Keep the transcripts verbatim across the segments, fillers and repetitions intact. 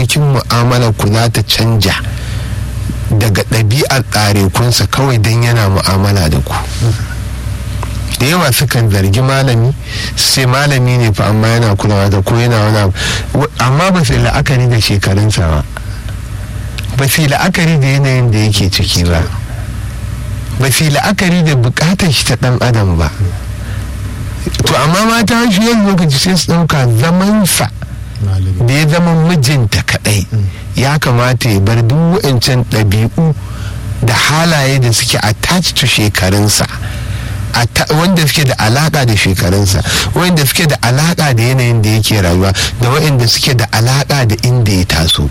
harkokin mu'amala ku za ta canja daga ɗabi'ar ɗarekunsa kawai don yana mu'amala da ku. Da yawa sukan zargi malami sai malami ne fa amma yana kulawa da ko yana wani abu, amma ba sai la'akari da shekarunsa ba, ba sai la'akari da yanayin da yake ciki ba, ba sai la'akari da bukatar shi ta ɗan adam ba. To amma mata shi yanzu lokaci sai su ɗauka zamansa da ya zama mijinta kaɗai ya kamata ya bar duk wa'ancan ɗabi'u da halaye da suke attached to shekarunsa, wanda suke da alaka da shekarunsa, wanda suke da alaka da yanayin da yake rayuwa, da wanda suke da alaka da inda ya taso.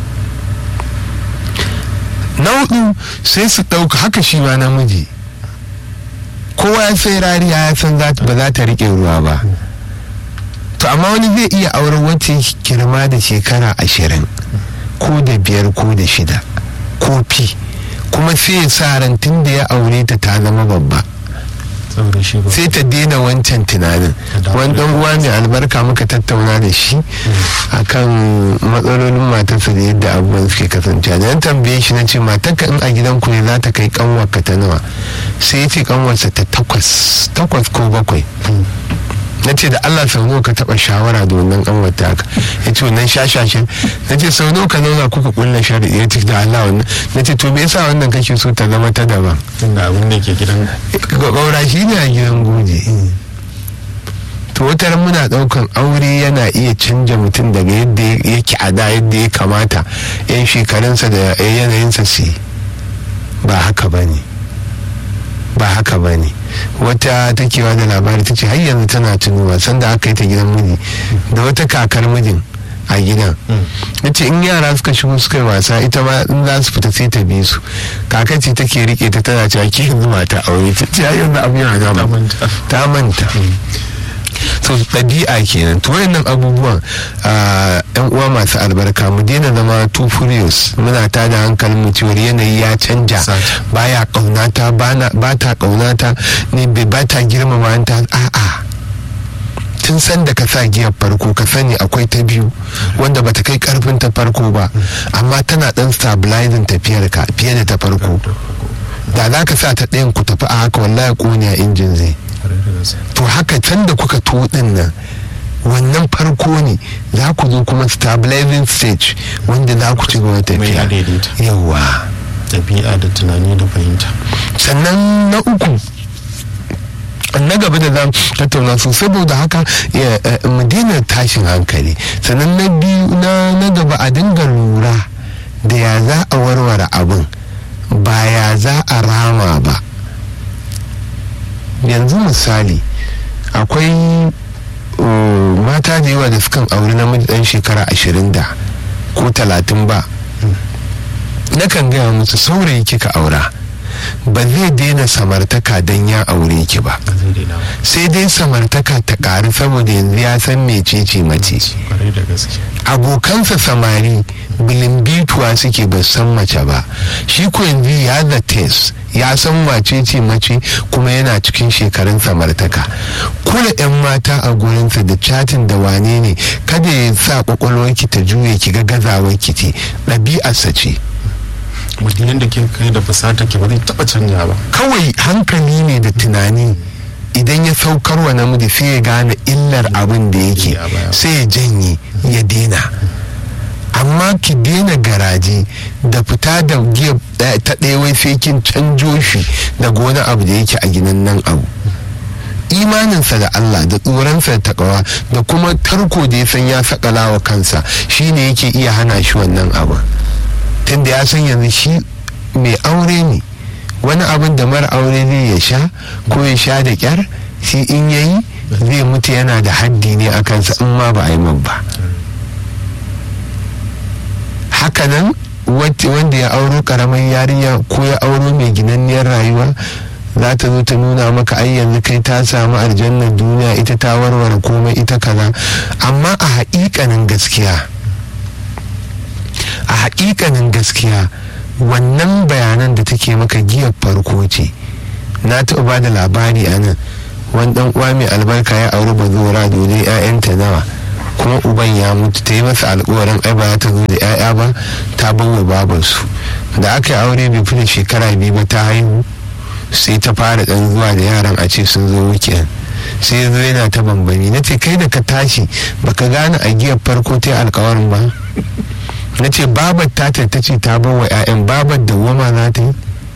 Na hudu sai su ɗauka haka shi ma namiji, kowa ya sai rariya ya san ba za ta riƙe ruwa ba. To amma wani zai iya auren wacce girma da shekara ashirin ko da biyar ko da shida ko fi, kuma sai ya sa ran tun da ya aure ta ta zama babba sai ta daina wancan tunanin. Wani dan uwa mai albarka muka tattauna da shi akan matsalolin matarsa da yadda abubuwan suke kasance. da yan tambaye shi na ce matarka in a gidan ku ne za ta kai kanwarka ta nawa, sai ya ce kanwarsa ta takwas takwas ko bakwai. Na ce da Allah sau nawa ka taba shawara da wannan kanwar ta haka? Ya ce wannan shashashin. Na ce sau nawa ka zauna kuka kulla shari'a? Ya ce da Allah wannan. Na ce to me yasa wannan kake so ta zama ta daban? Tunda abin da ke gidan gaura shi ne a gidan goje. To wata ran muna daukan aure yana iya canja mutum daga yadda yake a da yadda ya kamata yan shekarunsa da yanayinsa su yi. Ba haka bane ba haka bane wata takewa da labari ta ce har yanzu tana tunuwa sanda aka yi ta gidan miji da wata kakar mijin a gidan. ya ce in yara suka shigo suka yi wasa ita ma in za su fita sai ta bi su, kakar ce take rike ta tana cewa ki yanzu mata aure, ta ce yanzu abu yana gama ta manta. So ɗabi'a kenan. To wayannan abubuwan yan uwa masu albarka mu daina zama too furious, muna tada hankalin mu cewa yanayi ya canja, baya kaunata ba ta kaunata ne ba ta girmama ta. A'a, tun san da ka sa giyar farko ka sani akwai ta biyu wanda bata kai karfin ta farko ba, amma tana dan stabilizing tafiyar ka fiye da ta farko. Da za ka sa ta ɗayan ku tafi a haka wallahi kone a injin zai. To haka can da kuka to din nan wannan farko ne, za ku zo kuma stabilizing stage wanda za ku ci gaba tafiya. Yawa, tafiya da tunani da fahimta. Sannan na uku na gaba da za tattauna su, saboda haka mu daina tashin hankali. Sannan na biyu na gaba a dinga lura da ya za a warware abin, ba ya za a rama ba. Yanzu misali akwai mata da yawa da sukan auri namiji dan shekara ashirin da ko talatin ba, nakan gaya musu saurayi kika aura ba zai daina samartaka don ya aure ki ba, sai dai samartaka ta ƙaru saboda yanzu ya san mecece mace. Abokansa samari bilimbituwa suke ba san mace ba, shi ko yanzu ya da test ya san wacece mace kuma yana cikin shekarun samartaka. Kula 'yan mata a gurinsa da chatin da wane ne, kada ya sa kwakwalwarki ta juye ki ga gazawar ki ce, ɗabi'arsa ce. mutum yadda ke kai da fusata ke ba zai taba canja ba, kawai hankali ne da tunani. Idan ya saukar wa namiji sai ya gane illar abin da yake, sai ya janye ya dena. Amma ki dena garaje da fita da giya ta ɗaya wai sai kin canjo shi daga wani abu da yake a gidan nan abu. Imaninsa da Allah da tsoronsa da takawa da kuma tarko da ya san ya sakala wa kansa shine yake iya hana shi wannan abu, tunda ya san yanzu shi mai aure ne. Wani abin da mara aure zai ya sha ko ya sha da kyar, shi in yayi zai mutu yana da haddi ne a kansa in ma ba a yi ba. Hakanan wanda ya auro karamin yarinya ko ya auro mai ginanniyar rayuwa za ta zo ta nuna maka ai yanzu kai ta samu aljannar duniya, ita ta warware komai, ita kaza. Amma a haƙiƙanin gaskiya a haƙiƙanin gaskiya wannan bayanan da take maka giyar farko ce. Na taɓa ba da labari a nan, wani ɗan uwa mai albarka ya auri bazora dole 'ya'yanta nawa kuma uban ya mutu, ta yi masa alkawarin ai ba ta zo da 'ya'ya ba, ta bawa babansu. Da aka yi aure bai fi da shekara biyu ba ta haihu, sai ta fara dan zuwa da yaran a ce sun zo weekend, sai zo yana ta bambami. Na ce kai da ka tashi baka gane a giyar farko ta yi alkawarin ba. Na ce babar ta ta ce ta bawa 'ya'yan, babar da wama za ta yi,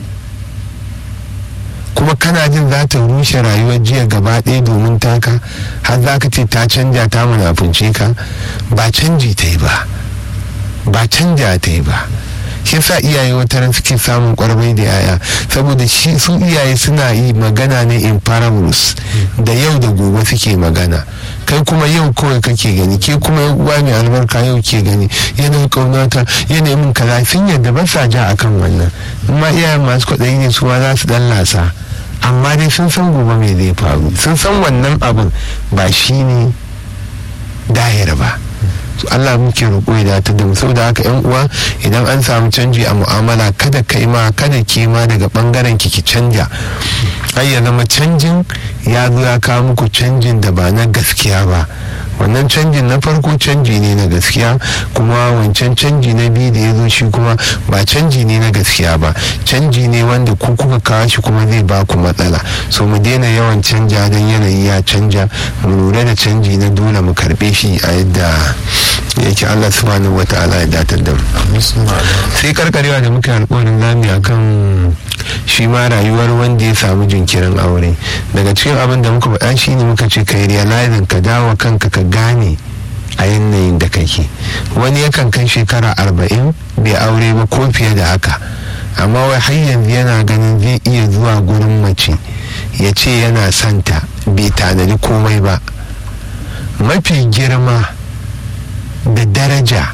kuma kana jin za ta rushe rayuwar jiya gaba ɗaya domin taka, har za ka ce ta canja ta munafunce ka. ba canji ta yi ba ba canja ta yi ba shi sa iyaye wata ran suke samun kwarbai da yaya, saboda shi su iyaye suna yi magana ne in parables, da yau da gobe suke magana. kai kuma yau kawai kake gani, ke kuma yan uwa mai albarka yau ke gani yana kaunata yana min kaza, sun yadda ba sa ja akan wannan. amma iyayen masu kwaɗayi ne su ma za su dan lasa, amma dai sun san gobe mai zai faru, sun san wannan abin ba shi ne dahir ba. Allah muke roƙo ya datar da mu. saboda haka yan uwa, idan an samu canji a mu'amala, kada kai ma kada ke ma daga bangaren ki ki canja, har ya zama canjin ya zo ya kawo muku canjin da ba na gaskiya ba. wannan canjin na farko canji ne na gaskiya, kuma wancan canji na biyu da ya zo shi kuma ba canji ne na gaskiya ba, canji ne wanda ku kuka kawo shi kuma zai ba ku matsala. so mu daina yawan canja don yanayi ya canja, mu lura da canji na dole mu karbe shi a yadda yake. Allah subhanahu wa ta'ala ya datar da mu. sai karkarewa da muka alƙawarin zami akan shi ma rayuwar wanda ya samu jinkirin aure. daga cikin abin da muka faɗa shi ne muka ce kai realizing, ka dawo kanka ka gane a yanayin da kake. wani yakan kai shekara arba'in bai aure ba ko fiye da haka, amma wai har yanzu yana ganin zai iya zuwa gurin mace ya ce yana santa, bai tanadi komai ba. mafi girma da daraja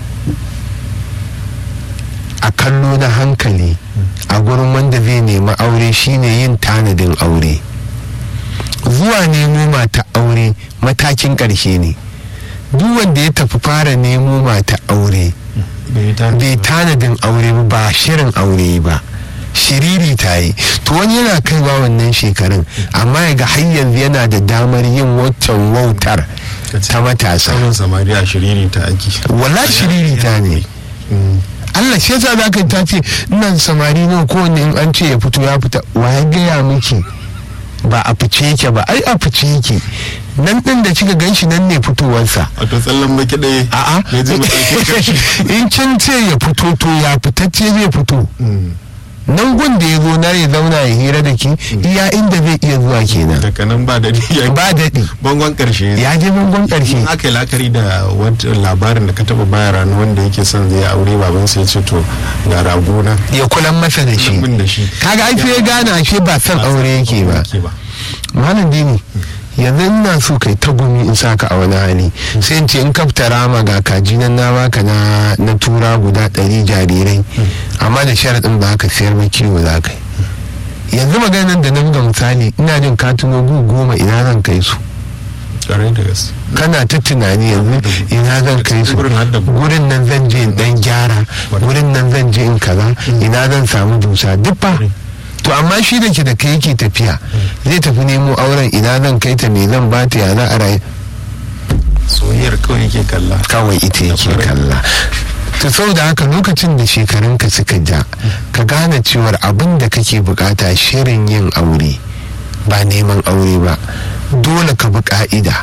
a kallo na hankali a gurin wanda zai nemi aure shine yin tanadin aure. zuwa nemo mata aure matakin ƙarshe ne. duk wanda ya tafi fara nemo mata aure bai tanadin aure ba shirin aure ba, shiriri ta yi. to wani yana kaiwa wannan shekarun amma ya ga har yanzu yana da damar yin waccan wautar ta matasa. samariya shiriri ta ake, wala shiriri ta ne. Allah shi yasa za ka ta ce ina samari nawa kowanne in an ce ya fito ya fita, wa ya gaya miki ba a fice yake ba? ai a fice yake nan din da kika ganshi nan ne fitowarsa. wato tsallan baki ɗaya. a'a in kin ce ya fito to ya fitacce zai fito. nan gun da ya zo na ya zauna ya hira da ki iya inda zai iya zuwa kenan. daga nan ba daɗi ba daɗi bangon ƙarshe ya je bangon ƙarshe. aka yi la'akari da wata labarin da ka taɓa bayar na wanda yake son zai aure baban sai ce to ga rago na ya kulan masa da shi. kaga an fi ya gane ashe ba son aure yake ba. malam dini yanzu ina so kai ta gumi in saka a wani hali, sai in ce in kafta rama ga kaji nan na baka na na tura guda ɗari jarirai, amma da sharaɗin ba ka siyar ba kiwo za ka yi. yanzu maganar da nan ga misali ina jin katuno gu goma ina zan kai su. kana ta tunani yanzu ina zan kai su, gurin nan zan je in dan gyara, gurin nan zan je in kaza, ina zan samu dusa duk ba. to amma shi da ke da kai yake tafiya zai tafi nemo auren, ina zan kai ta, me zan ba ta, ya za a rayu. soyayyar kawai yake kalla, kawai ita yake kalla. to saboda haka lokacin da shekarunka suka ja, ka gane cewar abin da kake bukata shirin yin aure ba neman aure ba. dole ka bi ka'ida,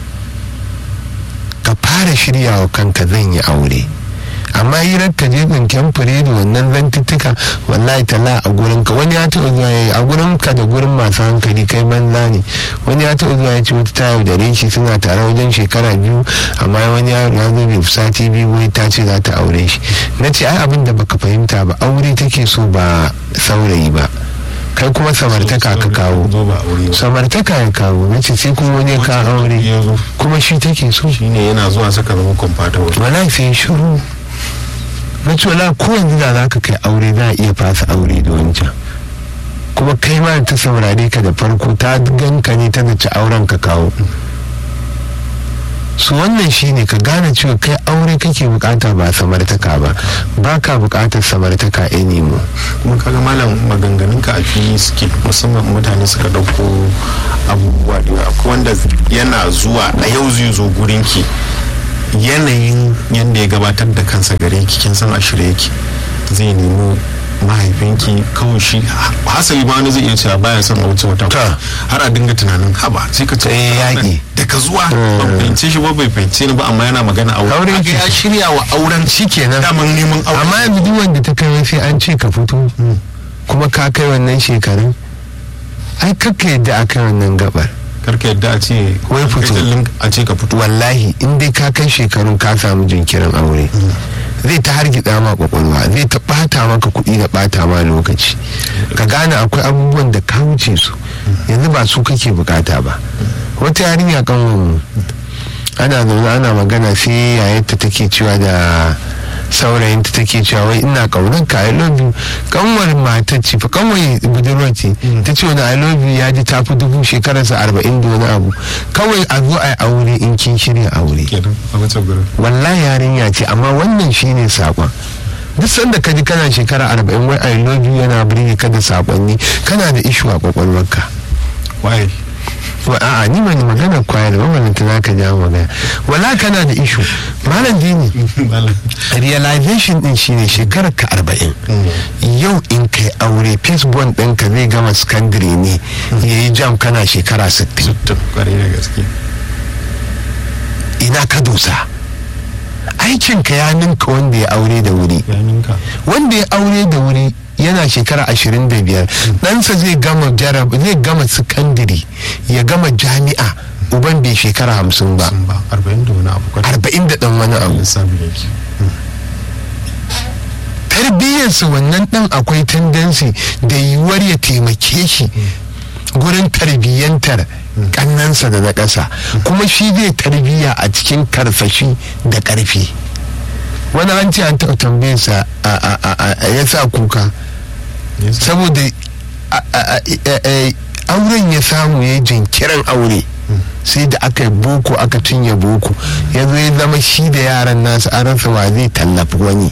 ka fara shiryawa kanka zan yi aure. amma hirar ka je tsinken fure da wannan zantuttuka wallahi tala a gurin ka, wani ya taɓa zuwa yayi a gurin ka da gurin masu hankali kai banza ne. wani ya taɓa zuwa ya ce wata ta yaudare shi, suna tare wajen shekara biyu, amma wani ya zo bai sati biyu wai ta ce za ta aure shi. na ce ai abin da baka fahimta ba, aure take so ba saurayi ba. kai kuma samartaka ka kawo, samartaka ya kawo. na ce sai kuma wani ka aure kuma shi take so, shine yana zuwa saka zama compatible. wallahi sai shiru. na ce wala ko yanzu da za ka kai aure za a iya fasa aure da wancan, kuma kai ma ta saurare ka da farko ta ganka ne ta zaci auren ka kawo su. wannan shine ka gane cewa kai aure kake bukata ba samartaka ba, ba ka bukatar samartaka anymore. kuma kaga malam maganganun ka a fili suke, musamman mutane suka dauko abubuwa da yawa. akwai wanda yana zuwa a yau zai zo gurin ki yanayin yadda ya gabatar da kansa gare ki kin san a shirye yake zai nemi mahaifinki kawai shi hasali ma wani zai iya cewa baya son a wuce wata har a dinga tunanin haba sai ka ce yaƙi daga zuwa ban fahimce shi ba bai fahimce ni ba amma yana magana aure ya shirya wa auren shi kenan daman neman aure amma yanzu duk wanda ta kai sai an ce ka fito kuma ka kai wannan shekarun ai kakka yadda a kai wannan gabar karka yadda a ce wai fito a ce ka fito wallahi in dai ka kai shekarun ka samu jinkirin aure zai ta hargitsa ma kwakwalwa zai ta bata maka kuɗi da bata ma lokaci ka gane akwai abubuwan da ka wuce su yanzu ba su kake bukata ba. Wata yarinya kan ana zaune ana magana sai yayarta take cewa da saurayinta take cewa wai ina kaunar ka I love you kanwar matar ce fa kanwar budurwar ce ta ce wani I love you ya ji tafi dubu shekararsa arba'in da wani abu kawai a zo a yi aure in kin shirya aure wallahi yarinya ce amma wannan shine sakon duk sanda ka ji kana shekara arba'in wai I love you yana birge ka da sakonni kana da ishu a kwakwalwarka. Why? a'a ni bane magana kwaya da wannan ta zaka ja magana wala kana da ishu malam dini realization din shine shekarar ka arba'in yau in kai aure firstborn ɗinka zai gama secondary ne yayi jam kana shekara sittin ina ka dosa aikin ka ya ninka wanda ya aure da wuri wanda ya aure da wuri yana shekara ashirin da biyar ɗansa zai gama jarab zai gama sakandare ya gama jami'a uban bai shekara hamsin ba arba'in da ɗan wani abu tarbiyyarsa wannan ɗan akwai tendency da yiwuwar ya taimake shi gurin tarbiyyantar kannansa da na ƙasa kuma shi zai tarbiyya a cikin karsashi da ƙarfi. Wani an ce an taɓa tambayarsa ya sa kuka saboda auren ya samu ya jinkirin aure sai da aka yi boko aka cinye boko ya zo ya zama shi da yaran nasu an rasa wa zai tallafi wani.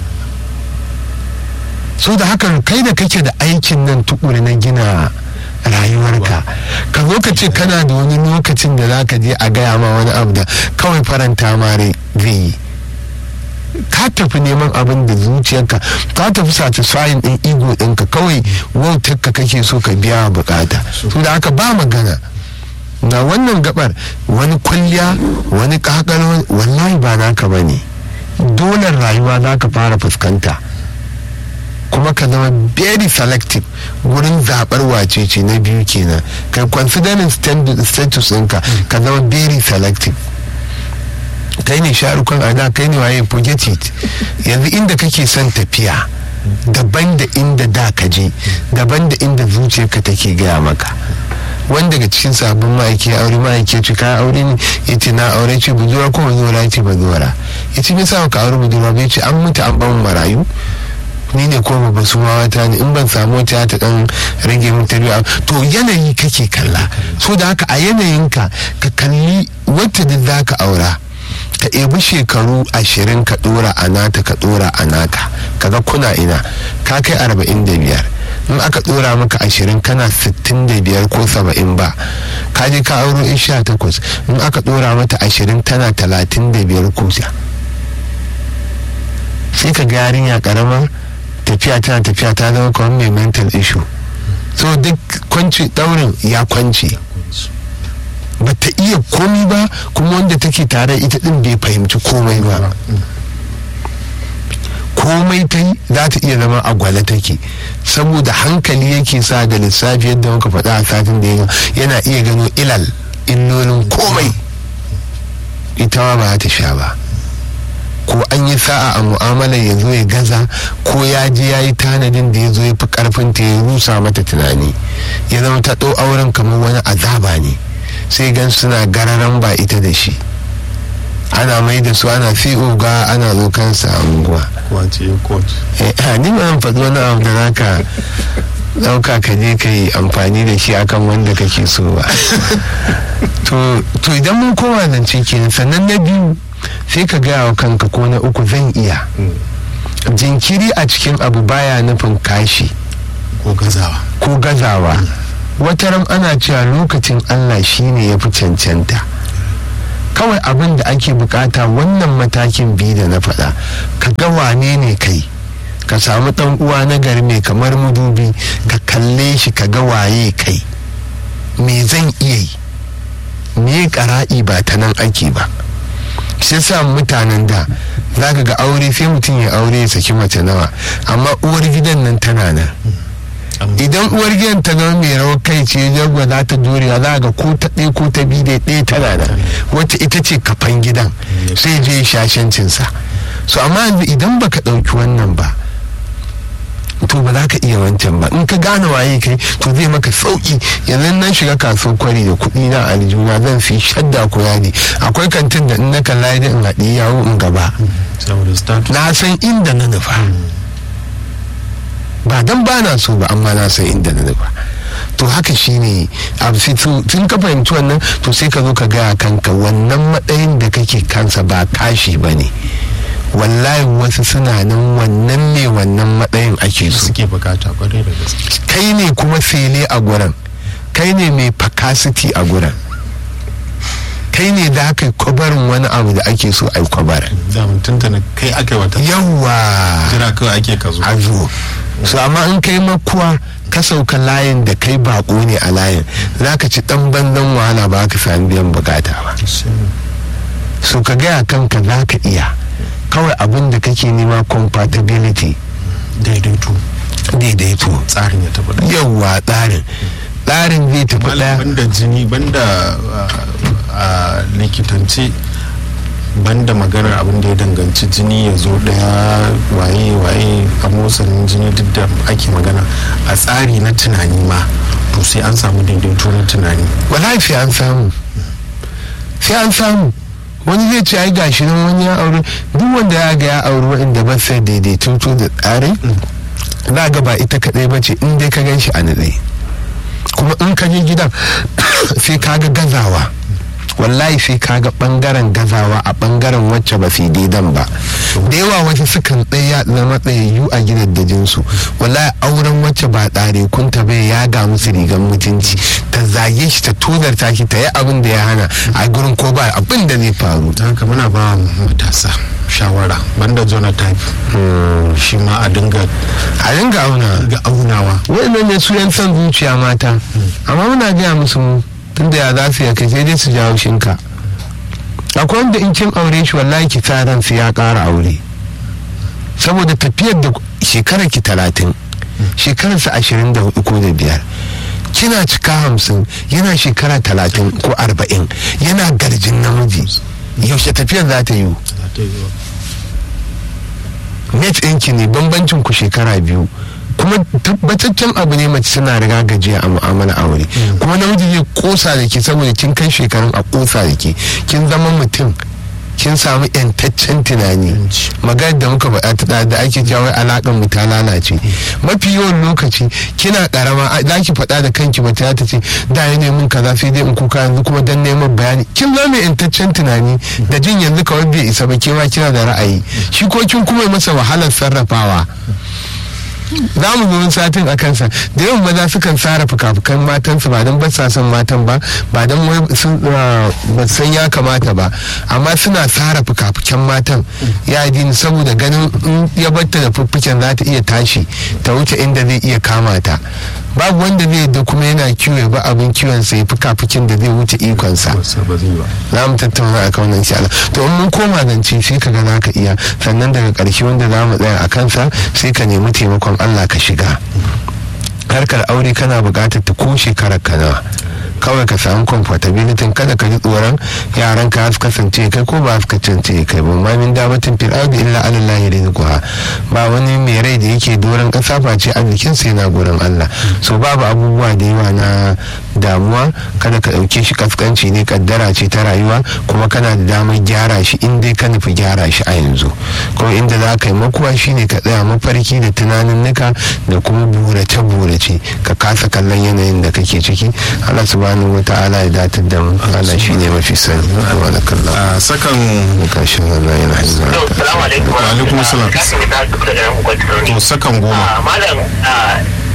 So da haka kai da kake da aikin nan tukuri na gina rayuwarka ka zo ka ce kana da wani lokacin da za ka je a gaya ma wani abu da kawai faranta ma rai zai yi. Ka tafi neman abin da zuciyarka ka tafi satisfying din ego ɗinka kawai wautarka kake so ka biya bukata to da haka ba magana na wannan gabar wani kwalliya wani kakalo wallahi ba naka bane dole rayuwa za ka fara fuskanta kuma ka zama very selective wurin zaɓar wace ce na biyu kenan kai considering status ɗinka ka zama very selective. Kai ne sharukan a da kai ne waye forget it yanzu inda kake son tafiya daban da inda da ka je daban da inda zuciyarka take gaya maka. Wanda daga cikin sabon ma'aiki aure ma'aiki ce ka aure ne ya ce na aure ce budurwa ko budurwa ce budurwa ya ce bisa ka aure budurwa bai ce an mutu an ban marayu ni ne ko ba su wata ne in ban samu wata ta dan rage min tarbiya to yanayi kake kalla so da haka a yanayinka ka kalli wacce da zaka aura ka ebi shekaru ashirin ka dora a nata ka dora a naka kaga kuna ina ka kai arba'in da biyar in aka dora maka ashirin kana sittin da biyar ko saba'in ba ka je ka auro in sha takwas in aka dora mata ashirin tana talatin da biyar ko sai ka ga yarinya karamar tafiya tana tafiya ta zama kamar mai mental issue so duk kwanci daurin ya kwanci ba ta iya komi ba kuma wanda take tare ita din bai fahimci komai ba komai ta yi za ta iya zama a gwale take saboda hankali yake sa da lissafi yadda muka faɗa a satin da yana iya gano ilal illolin komai ita ma ba ta sha ba ko an yi sa'a a mu'amalar ya zo ya gaza ko ya je ya yi tanadin da ya zo ya fi karfin ta ya rusa mata tunani ya zama ta ɗau auren kamar wani azaba ne sai gan suna gararan ba ita da shi ana mai da su ana fi oga ana zo kansa a unguwa eh ni ba zan faɗi wani abu da zaka ɗauka ka je ka yi amfani da shi akan wanda kake so ba to idan mun koma zance kenan sannan na biyu sai ka gaya wa kanka ko na uku zan iya jinkiri a cikin abu baya nufin kashi ko gazawa ko gazawa wataran ana cewa lokacin Allah shine ya fi cancanta kawai abin da ake bukata wannan matakin biyu da na faɗa ka ga wane ne kai, ka samu ɗan uwa na gari mai kamar mudubi ka kalle shi ka ga waye kai, me zan iya yi, me ƙara'i ba ta nan ake ba. shi sa mutanen da za ka ga aure sai mutum ya aure ya saki mace nawa amma uwar gidan nan tana nan. Idan uwar gidan ta zama mai rawar kai ce jagwa za ta dorewa za ga ko ta ɗaya ko ta biyu da ɗaya tana nan wacce ita ce kafan gidan sai je shashancinsa. So amma yanzu idan baka ɗauki wannan ba to ba za ka iya wancan ba. In ka gane waye kai to zai maka sauki. Yanzu nan shiga kasuwar kwari da kuɗi na aljuna zan fi shadda ko yadi, akwai kantin da in na kalla da in haɗi yawo in gaba na san inda na nufa, ba dan ba na so ba amma na san inda na nufa. To haka shine abu sai tun ka fahimci wannan to sai ka zo ka gaya kanka wannan matsayin da kake kansa ba kashi ba ne, wallahi wasu suna nan wannan ne wannan matsayin ake so suke bukata kwarai da gaske. Kai ne kuma fele a gurin, kai ne mai capacity a gurin, kai ne za ka yi kwabarin wani abu da ake so a yi kwabarin. Zamun tuntuna kai aka yi wata yawa jira kawai ake ka zo a zo. So amma in kai makuwa ka sauka layin da kai bako ne a layin za ka ci dan banzan wahala ba ka sami biyan bukata ba. So ka gaya kanka za ka iya, kawai abin da kake nema compatibility, daidaito daidaito tsarin ya tafi yawa tsarin tsarin zai tafi daya. banda jini banda a likitance banda maganar abin da ya danganci jini ya zo daya waye waye a motsanin jini duk da ake magana a tsari na tunani ma to sai an samu daidaito na tunani. Wallahi sai an samu sai an samu wani zai ce ai gashi nan wani ya aure, duk wanda ya ga ya aure wanda ba sai daidaito to da tsarin za ga ba ita kadai ba ce in dai ka gan shi a natsaye. Kuma in ka je gidan sai ka ga gazawa, wallahi sai ka ga bangaren gazawa a bangaren wacce ba su daidan ba. Da yawa wasu sukan tsaya zama tsayayyu a gidan da jinsu, wallahi auren wacce ba tsare kunta bai ya ga musu rigan mutunci ta zage shi ta tozarta shi ta yi abin da ya hana a gurin ko ba abin da zai faru. ta haka muna ba matasa shawara banda genotype shi ma a dinga a dinga auna ga aunawa wannan ne su yan son zuciya mata, amma muna gaya musu tunda ya za su ya kai sai dai su jawo shinka. Akwai wanda in kin aure shi wallahi ki sa ran ya ƙara aure saboda tafiyar da shekarar ki talatin shekarar sa ashirin da hudu ko da biyar, kina cika hamsin yana shekara talatin ko arba'in yana garjin namiji, yaushe tafiyar za ta yiwu? net ɗinki ne bambancin ku shekara biyu, kuma tabbataccen abu ne mace tana riga gajiya a mu'amala aure, kuma namiji zai kosa da ke saboda kin kai shekarun a kosa da ke kin zama mutum kin samu yantaccen tunani. Magana da muka faɗa ta da ake jawo alaƙar mu ta lalace mafi yawan lokaci kina karama za ki faɗa da kanki mace ta ce da ya neman kaza sai dai in kuka yanzu kuma dan neman bayani kin zama yantaccen tunani da jin yanzu kawai bai isa ba ke ma kina da ra'ayi shi ko kin kuma masa wahalar sarrafawa. za mu zo satin a kansa da yawan maza sukan tsara fuka-fukan matansu ba don ba sa son matan ba ba don sun san ya kamata ba, amma suna tsara fuka-fukan matan ya dini saboda ganin in ya batta da fuffuken za ta iya tashi ta wuce inda zai iya kama ta. Babu wanda zai da kuma yana kiwo ba abin kiwon sai fuka-fukin da zai wuce ikonsa. Za mu tattauna a kan wannan Allah. To in mun koma zance sai ka ga za ka iya, sannan daga ƙarshe wanda za mu tsaya a kansa sai ka nemi taimakon Allah ka shiga. Harkar aure kana buƙatar ta ko shekarar ka nawa, kawai ka samu comfortability, kada ka ji tsoron yaran ka su kasance kai ko ba su kasance kai ba. Ma min dabatin fil ardi illa ala Allah rizquha, ba wani mai rai da yake doron kasa face arzikin sa yana gurin Allah. So babu abubuwa da yawa na damuwa, kada ka dauke shi kaskanci ne, kaddara ce ta rayuwa, kuma kana da damar gyara shi in dai ka nufi gyara shi a yanzu. Kuma inda za ka yi makuwa shine ka tsaya mafarki da tunanin nika da kuma burace burace, ka kasa kallon yanayin da kake ciki. Allah subhanahu wa ta'ala ya datar da mu, Allah shi ne mafi sani. Wa da kallon a sakan kashin Allah yana hanyar. Wa alaikum salam. To sakan goma. Malam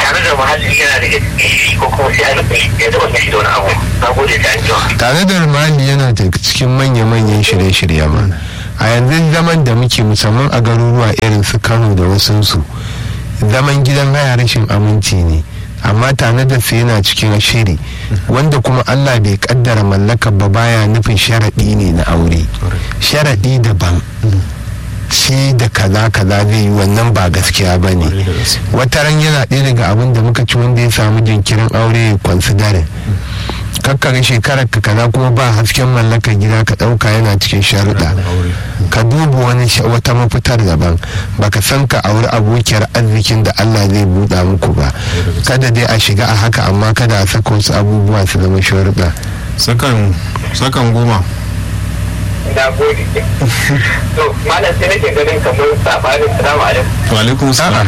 tare da muhalli yana da shi ko kuma sai an rufe ya zama shi da wani abu. Na gode da an tare da muhalli yana da cikin manya-manyan shirye-shirye ma a yanzu zaman da muke musamman a garuruwa irin su Kano da wasunsu zaman gidan haya rashin aminci ne, amma tare da su yana cikin shiri wanda kuma Allah bai kaddara mallakar ba baya nufin sharaɗi ne na aure. Sharaɗi daban shi da kaza kaza zai yi wannan ba gaskiya ba ne. Wata ran yana ɗaya daga abin da muka ci wanda ya samu jinkirin aure ya considering kakkare shekarar ka kaza kuma ba hasken mallakar gida ka ɗauka yana cikin sharuɗa. Ka duba wani wata mafitar daban, baka san ka auri abokiyar arzikin da Allah zai buɗa muku ba. Kada dai a shiga a haka, amma kada a saka wasu abubuwa su zama sharuɗa. sakan sakan goma. Na gode. To malam sai nake ganin kamar sabanin salamu alaikum. Wa alaikum salam.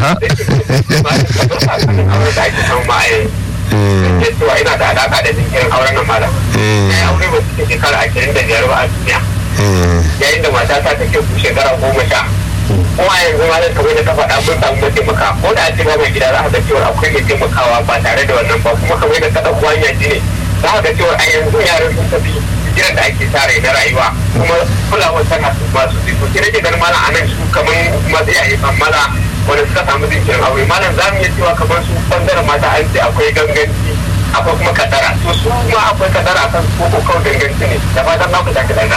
cewa ina da alaka da jinkirin auren nan malam. Ya aure ba su shekara ashirin da biyar ba a duniya. Yayin da mata ta take ku shekara goma sha. Kuma yanzu malam kamar da ka faɗa mun samu mataimaka, ko da a ce ba mai gida za a ga cewa akwai mai taimakawa ba tare da wannan ba, kuma kamar da ka ɗauko hanya ji ne za a ga cewa a yanzu yaran sun tafi jiran da ake tare na rayuwa, kuma kulawar tana su ba su zai. To sai nake ganin malam a nan su kamar matsayaye kammala wanda suka samu jinkirin aure, malam za mu iya cewa kamar su bangaren mata an ce akwai ganganci akwai kuma kadara, to su ma akwai kadara kan ko ko kawai ganganci ne, da fatan na ku ta kadara.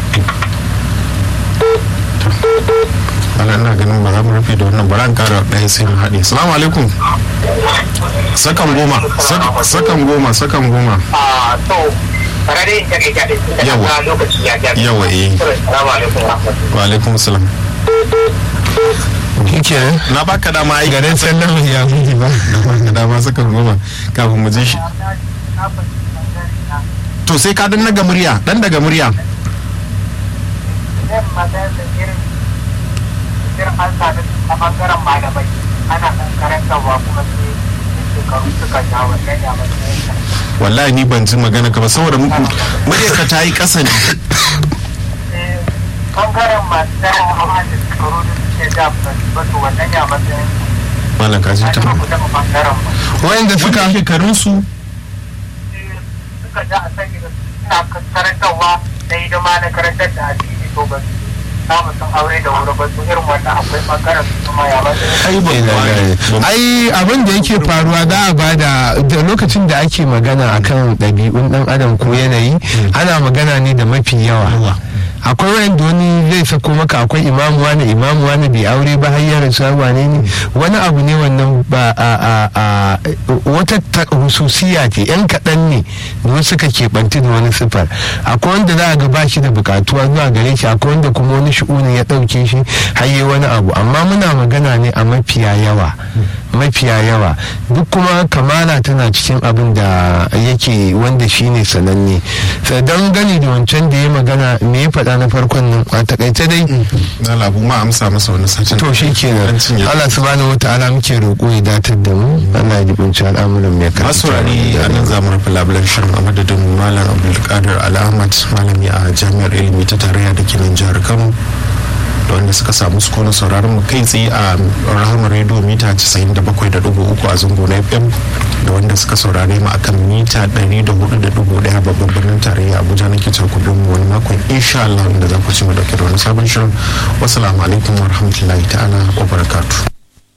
Wala ina ganin ba za mu rufe da wannan, bara an kara ɗaya sai mu haɗe. Salamu alaikum. Sakan goma, sakan goma, sakan goma. Ah, to tare da kai ka da yawa lokaci ya ja. Yawa eh. Assalamu alaikum. Wa alaikum salam. Kike Na baka dama ai garin sallama ya miji ba. Na baka dama sakan goma kafin mu je shi. To sai ka dan daga murya, dan daga murya. An sami a bangaren malamai ana karantarwa kuma sai shekaru suka ja wannan ya matsayin. Wallahi ni ban ji magana ka ba saboda muku murya ka ta yi ƙasa ne. Bangaren masu tsarin hawa da shekaru da suke ja ba su wannan ya matsayin. Malam ka ji ta. Wayanda suka shekarun su suka ja a sani da suna karantarwa da hidima na karantar da addini to ba su samu sun aure da wuri ba su irin wannan akwai bangaren su kuma ya matsayin. ai abin da yake faruwa za a bada da lokacin da ake magana akan ɗabi'un ɗan adam ko yanayi ana magana ne da mafi yawa. Akwai wanda wani zai sako maka akwai imamu wani imamu wani bai aure ba har ya rasu wane ne wani abu ne wannan ba a a wata hususiya ce yan kaɗan ne da wasu suka keɓanti da wani sifar. Akwai wanda za a ga ba shi da bukatuwa zuwa gare shi, akwai wanda kuma wani shi'uni ya ɗauke shi har yi wani abu, amma muna magana ne a mafiya yawa mafiya yawa duk kuma kamala tana cikin abin da yake wanda shine sananne. Don gani da wancan da ya magana me ya faɗa na farkon nan a takaice dai na labu ma amsa masa wani satin. To shi kenan Allah subhanahu wata'ala muke roƙo ya datar da mu, Allah ya jibinci al'amuran mai karanta. Masaurari a nan za mu rufe labulan shirin a madadin Malam Abdulkadir Al-Ahmad, malami a Jami'ar Ilimi ta Tarayya da ke nan jihar Kano, da wanda suka samu sukunin sauraron mu kai tsaye a Rahama Radio mita casa'in da bakwai da dubu uku a zango na F M, da wanda suka saurare mu akan mita ɗari da hudu da dubu ɗaya babban birnin tarayya Abuja. Nake cewa ku mu wani makon insha Allah inda za ku ci mu dauke da wani sabon shirin. Wassalamu alaikum wa rahmatullahi ta'ala wa barakatuh.